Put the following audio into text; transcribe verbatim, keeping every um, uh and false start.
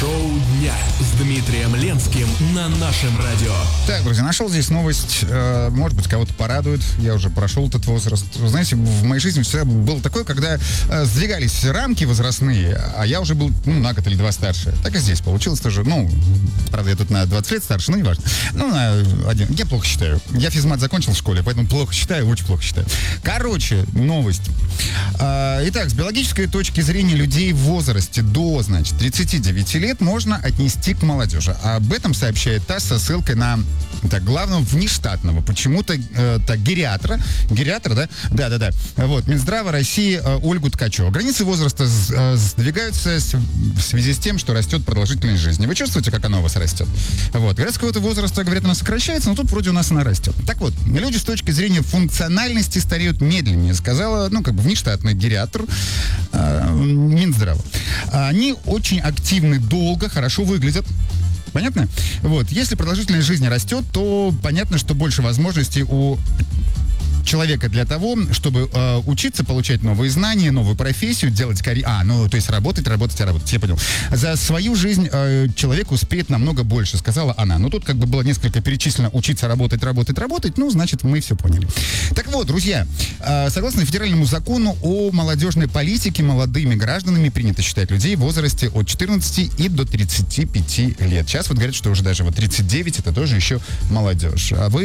Шоу дня с Дмитрием Ленским на нашем радио. Так, друзья, нашел здесь новость. Э, может быть, кого-то порадует. Я уже прошел этот возраст. Вы знаете, в моей жизни всегда было такое, когда э, сдвигались рамки возрастные, а я уже был ну, на год или два старше. Так и здесь получилось тоже. Ну, правда, я тут на двадцать лет старше, но не важно. Ну, на один. Я плохо считаю. Я физмат закончил в школе, поэтому плохо считаю, очень плохо считаю. Короче, новость. Э, итак, с биологической точки зрения людей в возрасте до, значит, тридцати девяти лет можно отнести к молодежи. Об этом сообщает ТАСС со ссылкой на так, главного внештатного, почему-то э, так, гериатра, гериатра, да? Да-да-да. Вот, Минздрава России э, Ольгу Ткачеву. Границы возраста с, э, сдвигаются с, в связи с тем, что растет продолжительность жизни. Вы чувствуете, как она у вас растет? Вот. Говорят, с какого-то возраста, говорят, она сокращается, но тут вроде у нас она растет. Так вот, люди с точки зрения функциональности стареют медленнее, сказала, ну, как бы внештатный гериатр э, Минздрава. Они очень активны долго, хорошо выглядят. Понятно? Вот. Если продолжительность жизни растет, то понятно, что больше возможностей у человека для того, чтобы э, учиться, получать новые знания, новую профессию, делать карьеру. А, ну, то есть работать, работать, работать. Я понял. За свою жизнь э, человек успеет намного больше, сказала она. Ну, тут как бы было несколько перечислено учиться, работать, работать, работать. Ну, значит, мы все поняли. Так вот, друзья, э, согласно федеральному закону о молодежной политике, молодыми гражданами принято считать людей в возрасте от четырнадцати и до тридцати пяти лет. Сейчас вот говорят, что уже даже вот тридцать девять это тоже еще молодежь. А вы